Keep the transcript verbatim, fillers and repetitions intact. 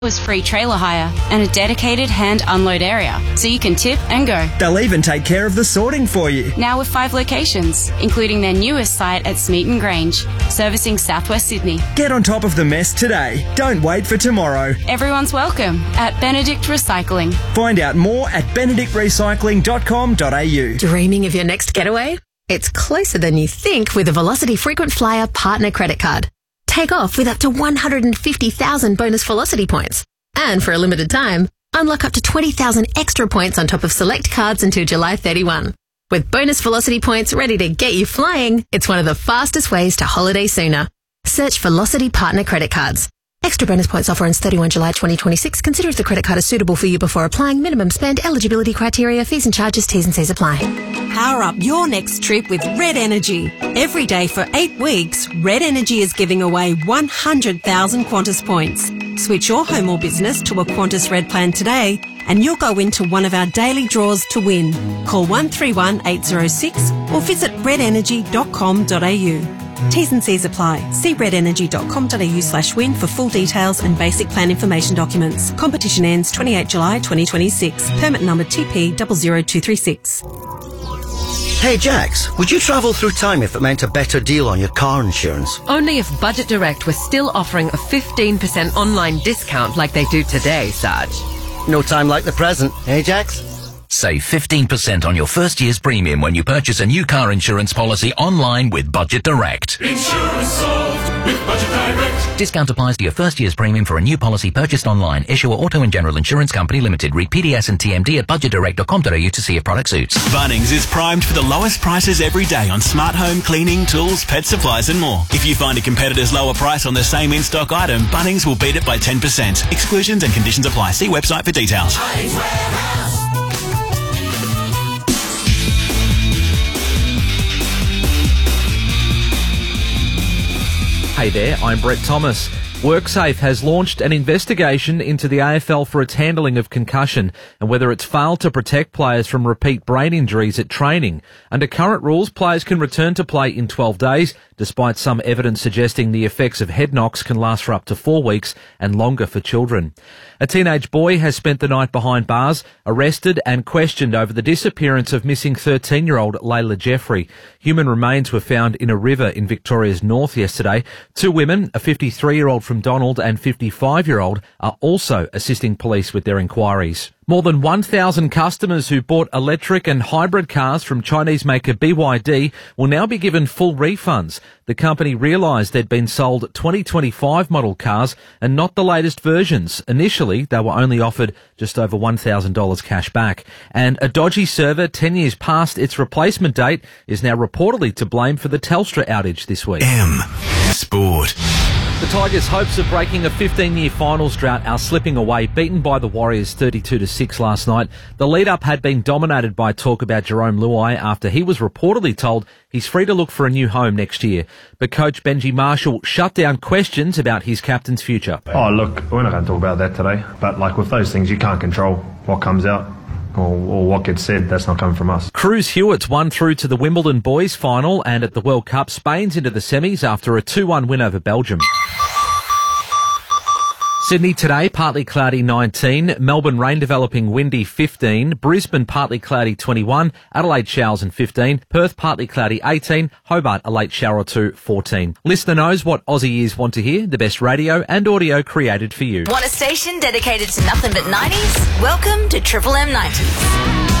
was free trailer hire and a dedicated hand unload area, so you can tip and go. They'll even take care of the sorting for you. Now with five locations, including their newest site at Smeaton Grange, servicing southwest Sydney. Get on top of the mess today. Don't wait for tomorrow. Everyone's welcome at Benedict Recycling. Find out more at benedict recycling dot com dot a u. Dreaming of your next getaway? It's closer than you think with a Velocity Frequent Flyer Partner Credit Card. Take off with up to one hundred fifty thousand bonus Velocity points. And for a limited time, unlock up to twenty thousand extra points on top of select cards until July thirty-first. With bonus Velocity points ready to get you flying, it's one of the fastest ways to holiday sooner. Search Velocity Partner Credit Cards. Extra bonus points offer ends thirty-first July twenty twenty-six. Consider if the credit card is suitable for you before applying. Minimum spend, eligibility criteria, fees and charges, T's and C's apply. Power up your next trip with Red Energy. Every day for eight weeks, Red Energy is giving away one hundred thousand Qantas points. Switch your home or business to a Qantas Red plan today and you'll go into one of our daily draws to win. Call one three one eight zero six or visit red energy dot com dot a u. T's and C's apply. See red energy dot com dot a u slash win for full details and basic plan information documents. Competition ends twenty-eighth July twenty twenty-six. Permit number T P zero zero two three six. Hey Jax, would you travel through time if it meant a better deal on your car insurance? Only if Budget Direct was still offering a fifteen percent online discount like they do today, Sarge. No time like the present, hey Jax? Save fifteen percent on your first year's premium when you purchase a new car insurance policy online with Budget Direct. Insurance solved with Budget Direct. Discount applies to your first year's premium for a new policy purchased online. Issuer Auto and General Insurance Company Limited. Read P D S and T M D at budget direct dot com dot a u to see if product suits. Bunnings is primed for the lowest prices every day on smart home cleaning, tools, pet supplies and more. If you find a competitor's lower price on the same in-stock item, Bunnings will beat it by ten percent. Exclusions and conditions apply. See website for details. Hey there, I'm Brett Thomas. WorkSafe has launched an investigation into the A F L for its handling of concussion and whether it's failed to protect players from repeat brain injuries at training. Under current rules, players can return to play in twelve days, despite some evidence suggesting the effects of head knocks can last for up to four weeks and longer for children. A teenage boy has spent the night behind bars, arrested and questioned over the disappearance of missing thirteen-year-old Layla Jeffrey. Human remains were found in a river in Victoria's north yesterday. Two women, a fifty-three-year-old from Donald and fifty-five-year-old, are also assisting police with their inquiries. More than one thousand customers who bought electric and hybrid cars from Chinese maker B Y D will now be given full refunds. The company realised they'd been sold twenty twenty-five model cars and not the latest versions. Initially, they were only offered just over one thousand dollars cash back. And a dodgy server ten years past its replacement date is now reportedly to blame for the Telstra outage this week. M Sport. The Tigers' hopes of breaking a fifteen-year finals drought are slipping away, beaten by the Warriors thirty-two to six last night. The lead-up had been dominated by talk about Jerome Luai after he was reportedly told he's free to look for a new home next year. But coach Benji Marshall shut down questions about his captain's future. Oh, look, we're not going to talk about that today. But, like, with those things, you can't control what comes out. Or, or what gets said, that's not coming from us. Cruz Hewitt's won through to the Wimbledon boys final, and at the World Cup, Spain's into the semis after a two one win over Belgium. Sydney today, partly cloudy nineteen, Melbourne rain developing windy fifteen, Brisbane partly cloudy twenty-one, Adelaide showers and fifteen, Perth partly cloudy eighteen, Hobart a late shower or two fourteen. Listener knows what Aussie ears want to hear, the best radio and audio created for you. Want a station dedicated to nothing but nineties? Welcome to Triple M nineties.